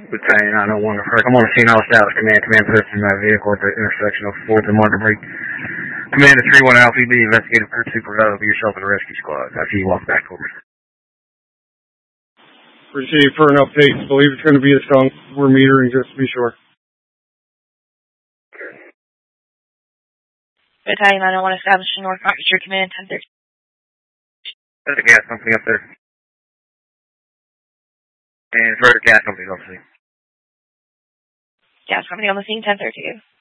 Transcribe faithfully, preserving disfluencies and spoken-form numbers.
Battalion nine oh one to First. I'm on the scene. I'll establish command. Command position in that vehicle at the intersection of fourth and Market Break. Command to three one Alpha B, investigative pursuit preventative of yourself and the rescue squad. After you walk back over. Appreciate for an update. Believe it's going to be a skunk. We're metering just to be sure. Battalion nine oh one established in North Market Street, Command ten thirty. There's a gas company up there. And further gas companies, obviously. Gas company on the scene, ten thirty.